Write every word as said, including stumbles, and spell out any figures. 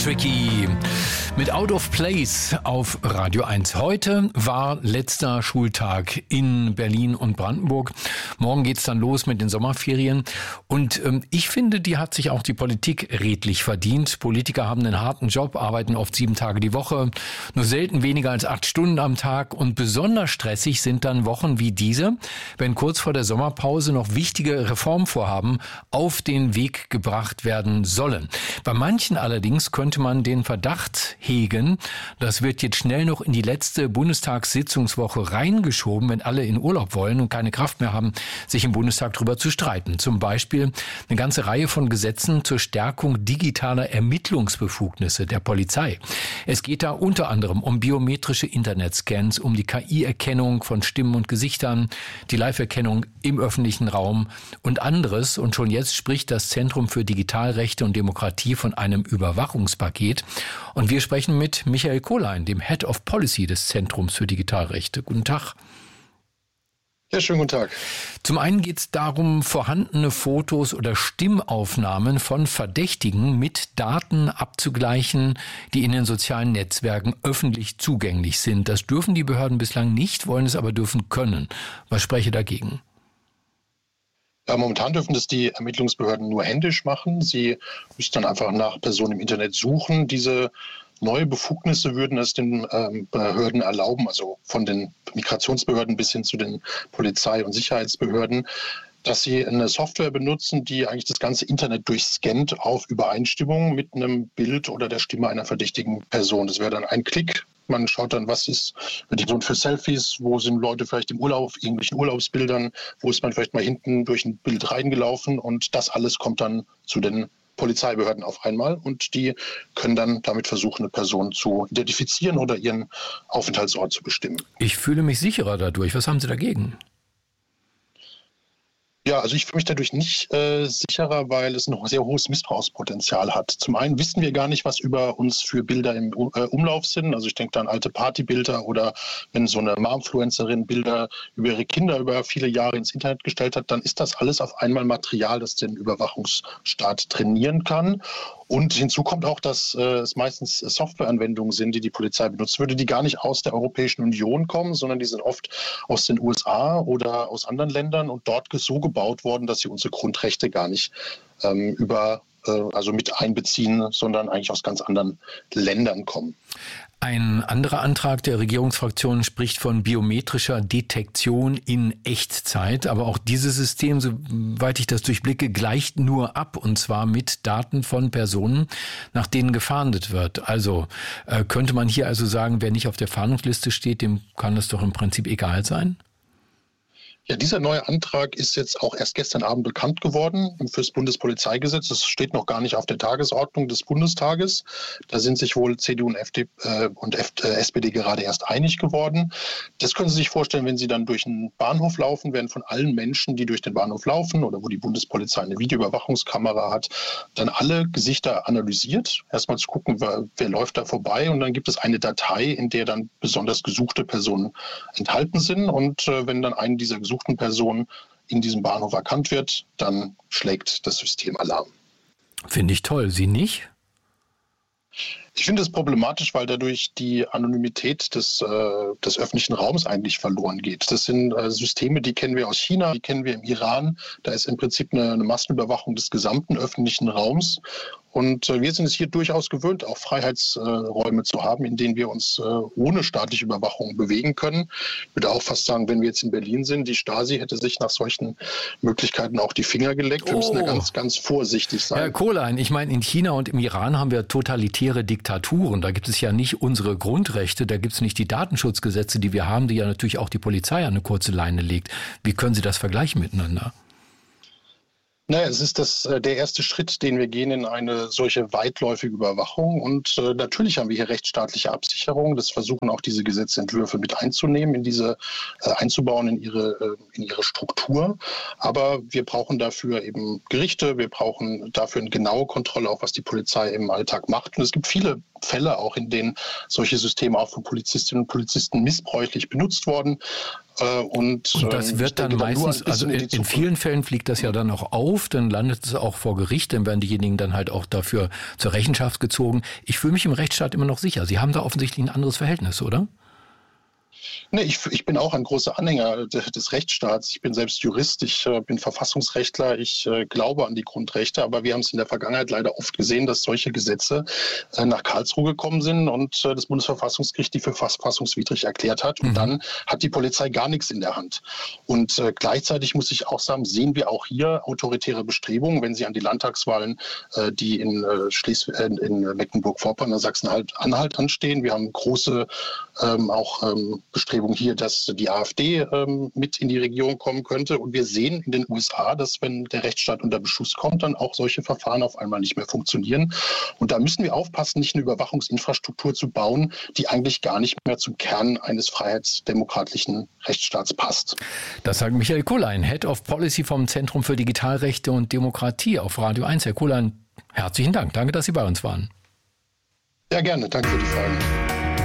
Tricky mit Out of Place auf Radio eins. Heute war letzter Schultag in Berlin und Brandenburg. Morgen geht's dann los mit den Sommerferien. Und ähm, ich finde, die hat sich auch die Politik redlich verdient. Politiker haben einen harten Job, arbeiten oft sieben Tage die Woche, nur selten weniger als acht Stunden am Tag. Und besonders stressig sind dann Wochen wie diese, wenn kurz vor der Sommerpause noch wichtige Reformvorhaben auf den Weg gebracht werden sollen. Bei manchen allerdings könnte man den Verdacht hegen, das wird jetzt schnell noch in die letzte Bundestagssitzungswoche reingeschoben, wenn alle in Urlaub wollen und keine Kraft mehr haben, sich im Bundestag darüber zu streiten. Zum Beispiel eine ganze Reihe von Gesetzen zur Stärkung digitaler Ermittlungsbefugnisse der Polizei. Es geht da unter anderem um biometrische Internetscans, um die K I-Erkennung von Stimmen und Gesichtern, die Live-Erkennung im öffentlichen Raum und anderes. Und schon jetzt spricht das Zentrum für Digitalrechte und Demokratie von einem Überwachungspaket. Und wir sprechen mit Michael Kohlein, dem Head of Policy des Zentrums für Digitalrechte. Guten Tag. Ja, schönen guten Tag. Zum einen geht es darum, vorhandene Fotos oder Stimmaufnahmen von Verdächtigen mit Daten abzugleichen, die in den sozialen Netzwerken öffentlich zugänglich sind. Das dürfen die Behörden bislang nicht, wollen es aber dürfen können. Was spreche dagegen? Ja, momentan dürfen das die Ermittlungsbehörden nur händisch machen. Sie müssen dann einfach nach Personen im Internet suchen. Diese neue Befugnisse würden es den ähm, Behörden erlauben, also von den Migrationsbehörden bis hin zu den Polizei- und Sicherheitsbehörden, dass sie eine Software benutzen, die eigentlich das ganze Internet durchscannt auf Übereinstimmung mit einem Bild oder der Stimme einer verdächtigen Person. Das wäre dann ein Klick. Man schaut dann, was ist die Person für Selfies, wo sind Leute vielleicht im Urlaub, auf irgendwelchen Urlaubsbildern, wo ist man vielleicht mal hinten durch ein Bild reingelaufen und das alles kommt dann zu den Polizeibehörden auf einmal und die können dann damit versuchen, eine Person zu identifizieren oder ihren Aufenthaltsort zu bestimmen. Ich fühle mich sicherer dadurch. Was haben Sie dagegen? Ja, also ich fühle mich dadurch nicht äh, sicherer, weil es ein sehr hohes Missbrauchspotenzial hat. Zum einen wissen wir gar nicht, was über uns für Bilder im äh, Umlauf sind. Also ich denke da an alte Partybilder oder wenn so eine Momfluencerin Bilder über ihre Kinder über viele Jahre ins Internet gestellt hat, dann ist das alles auf einmal Material, das den Überwachungsstaat trainieren kann. Und hinzu kommt auch, dass äh, es meistens Softwareanwendungen sind, die die Polizei benutzt würde, die gar nicht aus der Europäischen Union kommen, sondern die sind oft aus den U S A oder aus anderen Ländern und dort so gebaut worden, dass sie unsere Grundrechte gar nicht ähm, über, äh, also mit einbeziehen, sondern eigentlich aus ganz anderen Ländern kommen. Ein anderer Antrag der Regierungsfraktion spricht von biometrischer Detektion in Echtzeit. Aber auch dieses System, soweit ich das durchblicke, gleicht nur ab. Und zwar mit Daten von Personen, nach denen gefahndet wird. Also äh, könnte man hier also sagen, wer nicht auf der Fahndungsliste steht, dem kann das doch im Prinzip egal sein? Ja, dieser neue Antrag ist jetzt auch erst gestern Abend bekannt geworden fürs Bundespolizeigesetz. Das steht noch gar nicht auf der Tagesordnung des Bundestages. Da sind sich wohl C D U und, F D P, äh, und F- äh, S P D gerade erst einig geworden. Das können Sie sich vorstellen, wenn Sie dann durch einen Bahnhof laufen, werden von allen Menschen, die durch den Bahnhof laufen oder wo die Bundespolizei eine Videoüberwachungskamera hat, dann alle Gesichter analysiert. Erstmal zu gucken, wer, wer läuft da vorbei. Und dann gibt es eine Datei, in der dann besonders gesuchte Personen enthalten sind. Und äh, wenn dann eine dieser gesuchten Person in diesem Bahnhof erkannt wird, dann schlägt das System Alarm. Finde ich toll. Sie nicht? Ich finde es problematisch, weil dadurch die Anonymität des, äh, des öffentlichen Raums eigentlich verloren geht. Das sind äh, Systeme, die kennen wir aus China, die kennen wir im Iran. Da ist im Prinzip eine, eine Massenüberwachung des gesamten öffentlichen Raums. Und äh, wir sind es hier durchaus gewöhnt, auch Freiheitsräume äh, zu haben, in denen wir uns äh, ohne staatliche Überwachung bewegen können. Ich würde auch fast sagen, wenn wir jetzt in Berlin sind, die Stasi hätte sich nach solchen Möglichkeiten auch die Finger geleckt. Wir Oh. müssen da ganz, ganz vorsichtig sein. Herr Kohlein, ich meine, in China und im Iran haben wir totalitäre Diktaturen. Da gibt es ja nicht unsere Grundrechte, da gibt es nicht die Datenschutzgesetze, die wir haben, die ja natürlich auch die Polizei an eine kurze Leine legt. Wie können Sie das vergleichen miteinander? Naja, es ist das, äh, der erste Schritt, den wir gehen in eine solche weitläufige Überwachung. Und äh, natürlich haben wir hier rechtsstaatliche Absicherung. Das versuchen auch diese Gesetzentwürfe mit einzunehmen, in diese äh, einzubauen in ihre, äh, in ihre Struktur. Aber wir brauchen dafür eben Gerichte. Wir brauchen dafür eine genaue Kontrolle, auch was die Polizei im Alltag macht. Und es gibt viele Fälle, auch in denen solche Systeme auch von Polizistinnen und Polizisten missbräuchlich benutzt worden. Und, und das wird dann meistens, dann also in, in, in vielen Fällen fliegt das ja dann auch auf, dann landet es auch vor Gericht, dann werden diejenigen dann halt auch dafür zur Rechenschaft gezogen. Ich fühle mich im Rechtsstaat immer noch sicher. Sie haben da offensichtlich ein anderes Verhältnis, oder? Nee, ich, ich bin auch ein großer Anhänger des Rechtsstaats. Ich bin selbst Jurist, ich äh, bin Verfassungsrechtler, ich äh, glaube an die Grundrechte, aber wir haben es in der Vergangenheit leider oft gesehen, dass solche Gesetze äh, nach Karlsruhe gekommen sind und äh, das Bundesverfassungsgericht die für verfassungswidrig erklärt hat. Und mhm. dann hat die Polizei gar nichts in der Hand. Und äh, gleichzeitig muss ich auch sagen, sehen wir auch hier autoritäre Bestrebungen, wenn Sie an die Landtagswahlen, äh, die in, äh, Schleswig- äh, in Mecklenburg-Vorpommern, Sachsen-Anhalt anstehen. Wir haben große ähm, auch ähm, Bestrebungen hier, dass die AfD ähm, mit in die Regierung kommen könnte. Und wir sehen in den U S A, dass wenn der Rechtsstaat unter Beschuss kommt, dann auch solche Verfahren auf einmal nicht mehr funktionieren. Und da müssen wir aufpassen, nicht eine Überwachungsinfrastruktur zu bauen, die eigentlich gar nicht mehr zum Kern eines freiheitsdemokratischen Rechtsstaats passt. Das sagt Michael Kuhlein, Head of Policy vom Zentrum für Digitalrechte und Demokratie auf Radio eins. Herr Kuhlein, herzlichen Dank. Danke, dass Sie bei uns waren. Ja, gerne. Danke für die Fragen.